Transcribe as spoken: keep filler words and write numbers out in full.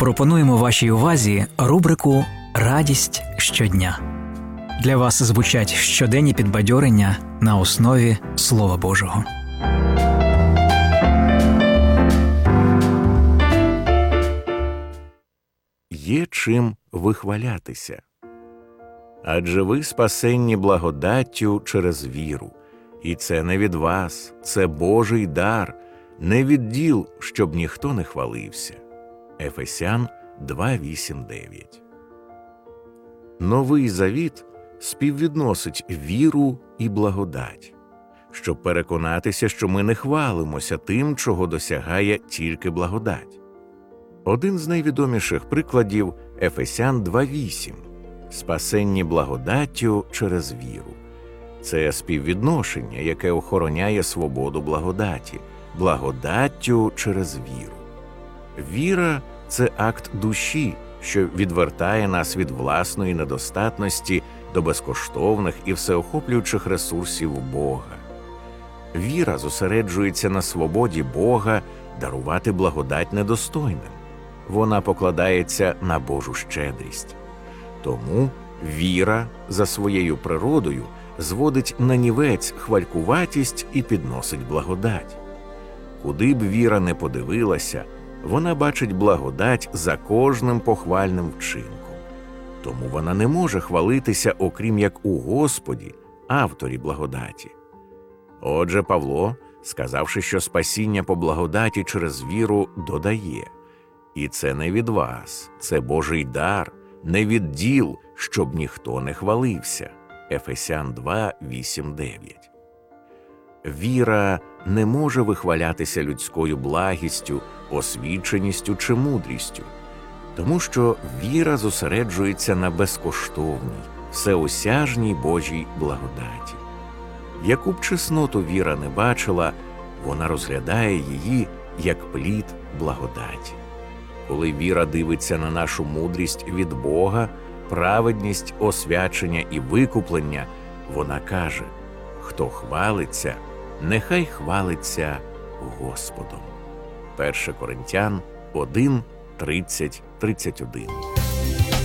Пропонуємо вашій увазі рубрику «Радість щодня». Для вас звучать щоденні підбадьорення на основі Слова Божого. Є чим вихвалятися. Адже ви спасенні благодаттю через віру. І це не від вас, це Божий дар, не від діл, щоб ніхто не хвалився. Ефесян два, вісім, дев'ять. Новий Завіт співвідносить віру і благодать, щоб переконатися, що ми не хвалимося тим, чого досягає тільки благодать. Один з найвідоміших прикладів – Ефесян два, вісім. Спасенні благодаттю через віру. Це співвідношення, яке охороняє свободу благодаті, благодаттю через віру. Віра – це акт душі, що відвертає нас від власної недостатності до безкоштовних і всеохоплюючих ресурсів Бога. Віра зосереджується на свободі Бога дарувати благодать недостойним. Вона покладається на Божу щедрість. Тому віра за своєю природою зводить нанівець хвалькуватість і підносить благодать. Куди б віра не подивилася, вона бачить благодать за кожним похвальним вчинком. Тому вона не може хвалитися, окрім як у Господі, авторі благодаті. Отже, Павло, сказавши, що спасіння по благодаті через віру, додає: «І це не від вас, це Божий дар, не від діл, щоб ніхто не хвалився». Ефесян два, вісім, дев'ять. Віра не може вихвалятися людською благістю, освіченістю чи мудрістю, тому що віра зосереджується на безкоштовній, всеосяжній Божій благодаті. Яку б чесноту віра не бачила, вона розглядає її як плід благодаті. Коли віра дивиться на нашу мудрість від Бога, праведність, освячення і викуплення, вона каже: «Хто хвалиться, нехай хвалиться Господом». Перше Коринтян один, тридцять, тридцять один.